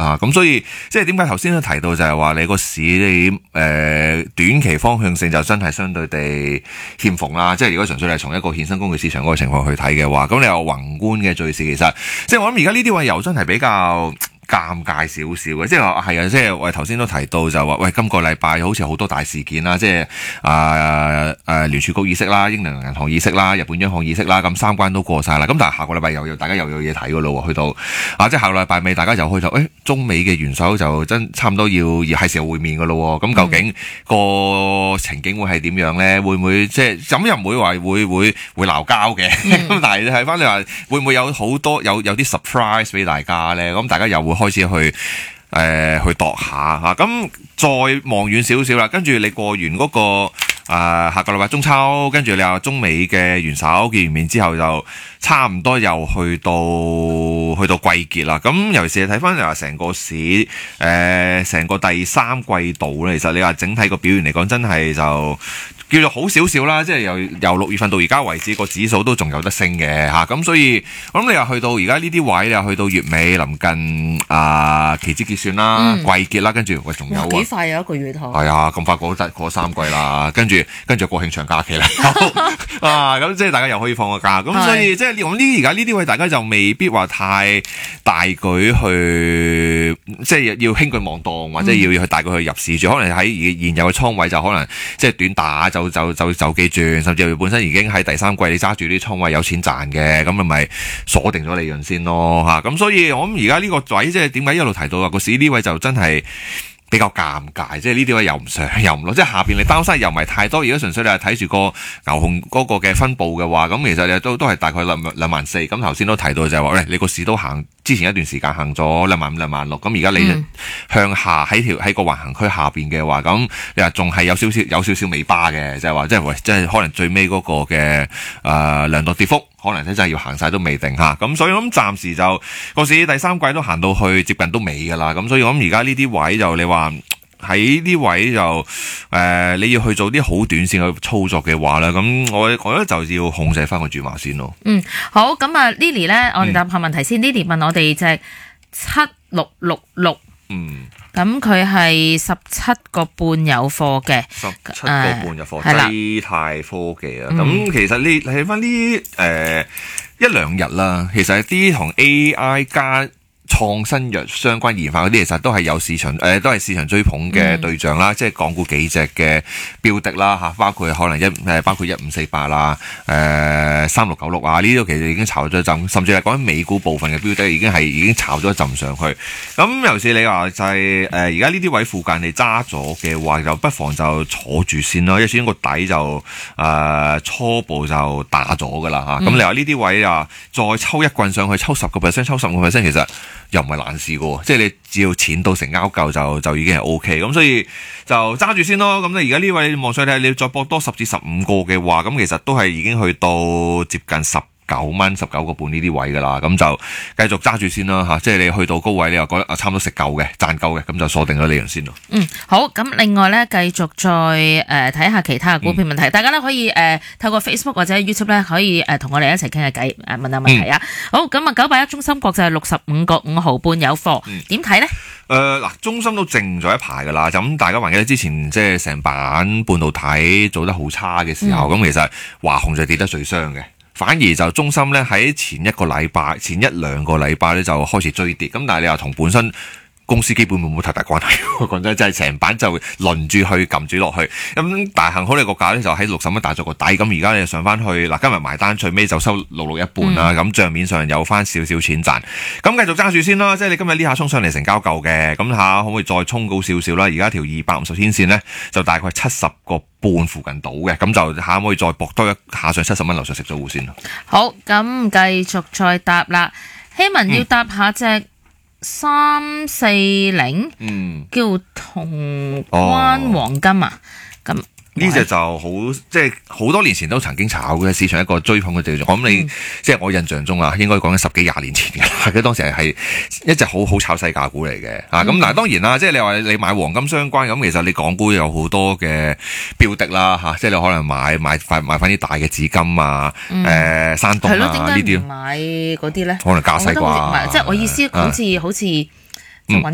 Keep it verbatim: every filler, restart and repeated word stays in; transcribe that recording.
啦嚇。咁所以即係點解頭先都提到就係話你個市你誒、呃、短期方向性就真係相對地欠奉啦。即係如果純粹係從一個衍生工具市場嗰個情況去睇嘅話，咁你有宏觀嘅敘事其實即係我諗而家呢啲位又真係比較尷尬少少嘅，即係話係啊，即係我哋頭先都提到就話，喂，今個禮拜好似好多大事件啦，即係啊誒聯儲局議息啦、英倫銀行議息啦、日本央行議息啦，咁三關都過晒啦。咁但係下個禮拜又有大家又有嘢睇㗎咯喎，去到啊，即係下個禮拜尾大家又去到，誒、哎、中美嘅元首就真差唔多要要係時候會面㗎咯喎。咁究竟個情景會係點樣咧？會唔會即係咁又唔會話會會會鬧交嘅？咁、嗯、但係睇翻你話會唔會有好多有有啲 surprise 俾大家咧？咁大家又會開始去誒、呃、去度下嚇，咁、啊、再望遠少少啦，跟住你過完嗰、那個、呃、下個禮拜中秋，跟住你話中美嘅元首見完面之後，就差唔多又去到去到季結啦。咁尤其是睇翻你話成個市誒成、呃、個第三季度咧，其實你話整體個表現嚟講，真係就叫做好少少啦，即係由由六月份到而家為止，個指數都仲有得升嘅嚇，咁、啊、所以我諗你又去到而家呢啲位，你又去到月尾臨近啊期指結算啦、嗯、季結啦，跟住喂仲有啊幾快有一個月頭， 係啊，咁快過得過三季啦，跟住跟住國慶長假期啦，啊咁即係大家又可以放個假，咁所以即係我呢而家呢啲位大家就未必話太大舉去，即係要輕舉妄動或者要要去大舉去入市住，可能喺現有嘅倉位就可能即係短打就。就就就記住，甚至本身已經喺第三季你揸住啲倉位有錢賺嘅，咁咪咪鎖定咗利潤先咯嚇。咁所以我諗而家呢個位即係點解一路提到話個市呢位就真係比較尷尬，即係呢啲位又唔上又唔落，即係下邊你擔心又唔係太多。如果純粹你係睇住個牛熊嗰個嘅分佈嘅話，咁其實你都都係大概兩兩萬四。咁頭先都提到就係話，喂，你個市都行之前一段時間行咗兩萬五、兩萬六，咁而家你向下喺條喺個橫行區下邊嘅話，咁你話仲係有少少有少少尾巴嘅，就係話即係喂，即係可能最尾嗰個嘅誒量度跌幅。可能真係要行晒都未定嚇，咁所以我諗暫時就個市第三季都行到去接近都尾㗎啦，咁所以我諗而家呢啲位就你話喺呢位就誒、呃、你要去做啲好短線嘅操作嘅話咧，咁我我覺得就要控制翻個注碼先咯。 嗯，好，咁啊 Lily 咧，我哋答下問題先。嗯、Lily 問我哋隻七六六六。嗯，咁佢係十七個半有貨嘅， 十七個半有貨，基泰科技啊。咁、嗯、其實你睇翻呢誒一兩日啦，其實啲同 A I 加創新藥相關研發嗰啲，其實都係有市場誒、呃，都係市場追捧嘅對象啦。嗯、即係港股幾隻嘅標的啦嚇，包括可能一誒，包括一五四八啦，誒三六九六啊，呢啲其實已經炒咗一陣，甚至係講緊美股部分嘅標的已經係已經炒咗一陣上去。咁尤其是你話就係誒而家呢啲位附近你揸咗嘅話，就不妨就坐住先咯。因為始終個底就誒、呃、初步就打咗㗎啦嚇。咁、嗯、你話呢啲位啊，再抽一棍上去，抽十個 percent， 抽十個 percent， 其實又唔係難事嘅，即係你只要錢到成交夠就就已經係 O K， 咁所以就揸住先咯。咁你而家呢位望上去睇，你再博多十至十五個嘅話，咁其實都係已經去到接近十九蚊、十九個半呢啲位噶啦。咁就繼續揸住先啦吓，即係你去到高位，你又覺得啊差唔多食夠嘅、賺夠嘅，咁就鎖定咗利潤先咯。 嗯，好。咁另外咧，繼續再誒睇下其他嘅股票問題，嗯、大家咧可以誒、呃、透過 Facebook 或者 YouTube 咧可以誒同、呃、我哋一齊傾下偈，誒問下問題啊。嗯、好，咁啊九八一中芯國際係六十五個五毫半有貨，點睇咧？ 誒嗱、呃，中芯都靜咗一排噶啦，就咁大家還記得之前即係成版半導體做得好差嘅時候，咁、嗯、其實華虹就跌得最傷嘅。反而就中芯咧喺前一個禮拜、前一兩個禮拜咧就開始追跌，咁但係你話同本身公司基本冇冇太大關係，講真，真係成版就輪住去撳住落去。咁但係幸好你個價咧就喺六十蚊打咗個底，咁而家你上翻去嗱，今日埋單最尾就收六六一半啦，咁帳、嗯、面上有翻少少錢賺，咁繼續揸住先啦。即係你今日呢下衝上嚟成交夠嘅，咁下可唔可以再衝高少少啦？而家條二百五十天線咧就大概七十個半附近到嘅，咁就下可唔可以再搏多一下上七十蚊樓上食咗糊先咯。 好，咁繼續再答啦。希文要答下隻三四零，嗯，叫潼關黃金啊，咁、哦。 呢隻就好，即係好多年前都曾經炒嘅市場一個追捧嘅對象。我諗你、嗯、即係我印象中啊，應該講緊十幾廿年前嘅啦。佢當時係一隻好好炒細價股嚟嘅。啊，咁嗱、嗯，當然啦，即係你話你買黃金相關咁，其實你港股有好多嘅標的啦，嚇、啊，即係你可能買買翻買翻啲大嘅紫金啊，誒、嗯呃、山東啊呢啲。 買嗰啲咧？ 可能加西啩？ 即係我意思好似、啊、好似。嗯